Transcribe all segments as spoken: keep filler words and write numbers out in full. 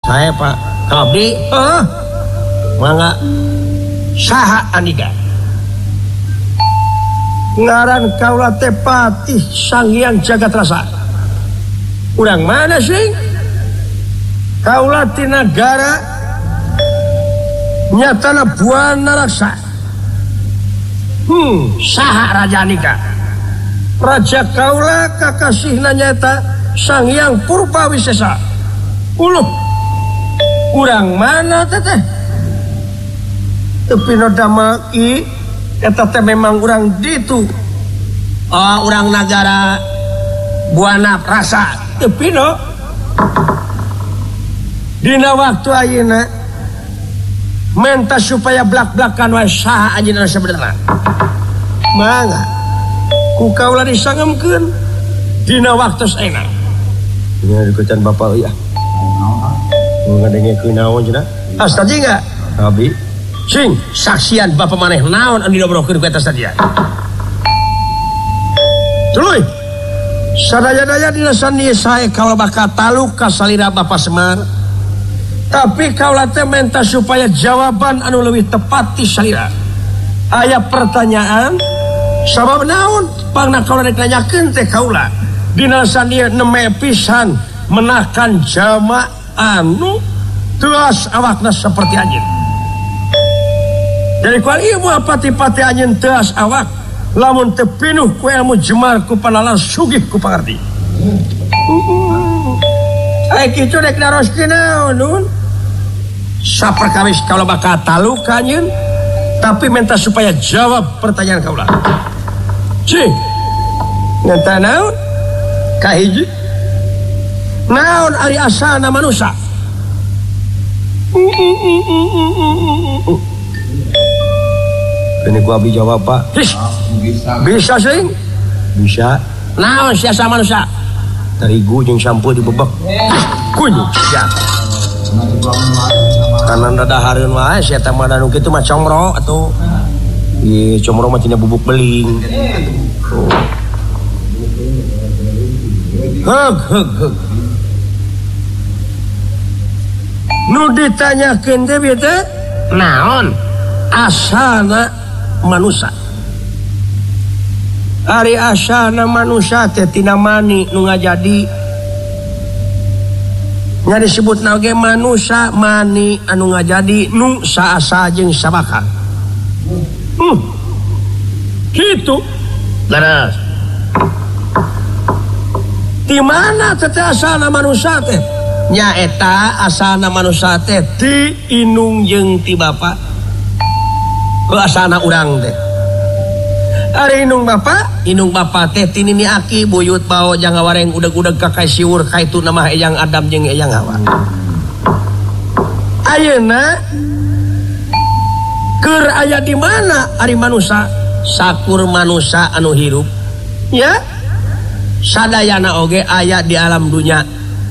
Saya Pak Abdi. Heeh. Mangga saha Andika? Ngaran kaula teh Patih Sang Hyang Jagat Rasa. Urang mana sih? Kaula ti nagara nyatana Buana Raksa. Hmm, saha Raja Andika? Raja kaula kakasihna nyata Sang Hyang Purbawisesa. Uluh, urang mana teteh? Tapi no damai, eta teh memang urang ditu. Oh, urang nagara Buana Rasa. Tapi no, dina waktu ayeuna menta supaya blak-blakan wae saha anjeunna sebenarnya. Mangga ku kaula disangemkeun dina waktu saena. Nya dikutan bapak ya. Ngadenge naon cenah? Astaji enggak? Abi. Sing saksian bapak maneh naon anu didobrokeun ku eta sajian. Tuluy. Sadaya-daya dina sandi sae kalau bakal taluk ka salira Bapak Semar. Tapi kaula teh menta supaya jawaban anu leuwih tepat ti salira. Aya pertanyaan sabab naon pangna kaula rek nanyakeun teh kaula. Dina sandi neme pisan menakan jama anu teas awakna seperti anjeun. Jadi kual ieu moal pati-pati anjeun teas awak lamun teu pinuh ku ilmu jemar ku panalan sugih ku pangarti. Ai kitu rek naroskeun naon? Saperkawis kaula bakal taluk ka anjeun tapi minta supaya jawab pertanyaan kaula. Cing. Nganta naon? Kahiji. Naon ari asalna manusia? Ini gua abi jawab Pak. Bisa. Bisa sih? Bisa. Naon siasa manusia? Terigu jeung sampo dibebek. Kunyu sia. Kanan dadahareun wae sia teh mah nu kitu mah comro atuh. Ieu comro mah tina bubuk beling. Heg heg heg. Nu ditanyakeun teh bieu teh naon asalna manusia? Ari asalna manusia teh tina mani nu ngajadi. Nya disebutna oge manusia mani anu ngajadi nu saasa jeung sabaka. Hmm. Kitu. Laras. Di mana teh asalna manusia teh? Nya eta asalna manusia teh ti inung jeung ti bapa. Ku asalna urang teh. Ari inung bapa, inung bapa teh ti nini aki buyut bao jang ngawareng udeg-udeg ka kai siur kaitu nama eyang Adam jeung eyang Hawa. Ayeuna keur aya di mana ari manusia? Sakur manusia anu hirup. Ya? Sadayana oge aya di alam dunya.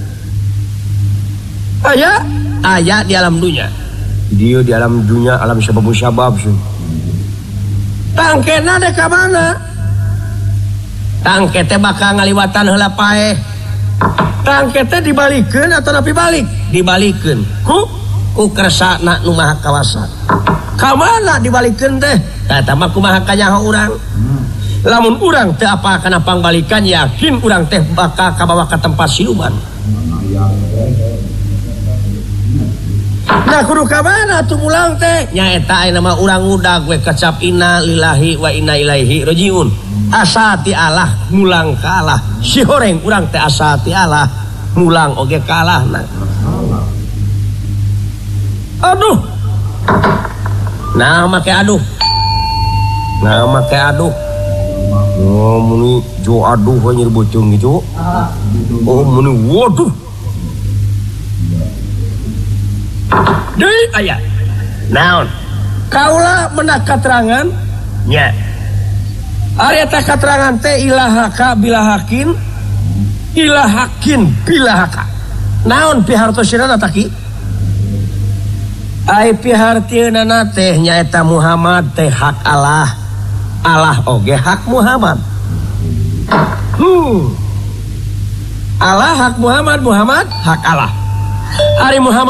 Aya, aya di alam dunya. Dia di alam dunya, alam sabab sabab sih. Tangkena dek ka mana? Tangke teh bakal ngaliwatan heula paeh. Tangke teh dibalikeun atau napi balik? Dibalikeun. Ku ku kersana nu maha kawasa. Ka mana dibalikeun teh? Eta mah kumaha kanyaho urang. Lamun urang teh apa kana pangbalikan yakin urang teh bakal kabawa ka tempat siluman. Nah kudu ka mana tuh mulang teh? Nya eta aya nama urang udag we kecap inna lillahi wa inna ilaihi rajiun. Asa ti Allah mulang ka Allah. Si horeng urang teh asa ti Allah mulang oge ka Allahna. Aduh. Nah make aduh. Nah make aduh. Oh muni jo aduh we nyeur bocung gitu. Oh muni waduh. Deui aya. Naon? Kaula menak katerangan nya. Ari eta katerangan teh ilahaka bilahakin ilahakin bilahaka. Naon pihartosina taki? Ai pihartieunana teh nyaeta Muhammad teh hak Allah. Allah oge hak Muhammad. Hmm. Allah hak Muhammad, Muhammad hak Allah. Ari Muhammad